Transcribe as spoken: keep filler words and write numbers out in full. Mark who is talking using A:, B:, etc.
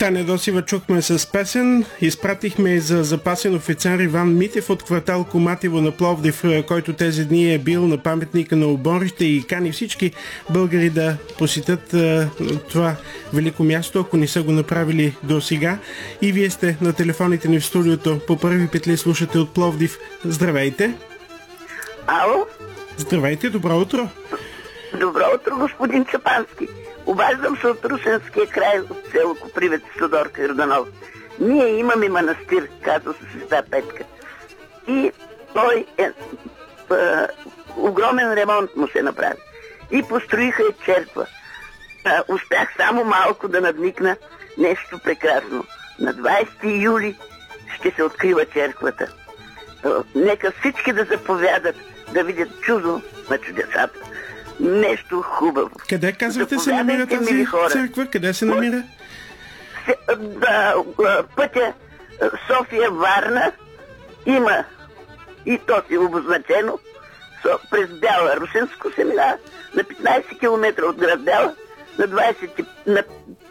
A: Таня Досева чухме с песен. Изпратихме за запасен офицер Иван Митев от квартал Коматево на Пловдив, който тези дни е бил на паметника на Оборище и кани всички българи да посетят а, това велико място, ако не са го направили до сега. И вие сте на телефоните ни в студиото. По първи петли слушате от Пловдив. Здравейте!
B: Ало?
A: Здравейте, добро утро!
B: Добро утро, господин Чапански. Обаждам се от Русенския край, от село Копривец, Тодорка Йорданов. Ние имаме манастир, казва се Света Петка. И той е... е огромен ремонт му се направи. И построиха и черква. А, успях само малко да надникна нещо прекрасно. На двайсети юли ще се открива черквата. А, нека всички да заповядат да видят чудо на чудесата. Нещо хубаво.
A: Къде казвате се намира тази църква? Къде се намира?
B: Да, пътя София-Варна има и то си обозначено през Бяла. Русенско се минава на петнайсет километра от град Бяла, на двайсет, на